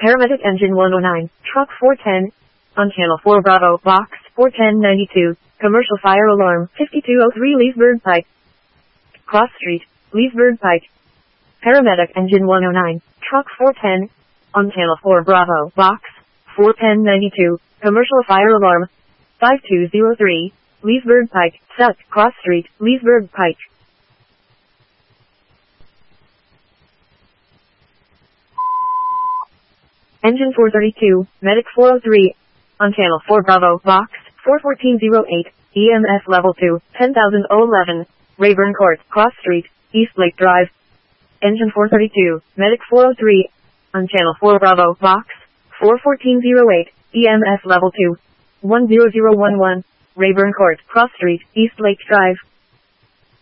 Paramedic Engine 109, Truck 410, on Channel 4 Bravo, Box 41092, Commercial Fire Alarm 5203 Leesburg Pike, Cross Street, Leesburg Pike. Paramedic Engine 109, Truck 410, on Channel 4 Bravo, Box 41092, Commercial Fire Alarm 5203, Leesburg Pike, South, Cross Street, Leesburg Pike. Engine 432, Medic 403, on Channel 4 Bravo, Box 41408, EMS Level 2, 10,011, Rayburn Court, Cross Street, East Lake Drive. Engine 432, Medic 403, on Channel 4 Bravo, Box 41408, EMS Level 2, 10011, Rayburn Court, Cross Street, East Lake Drive.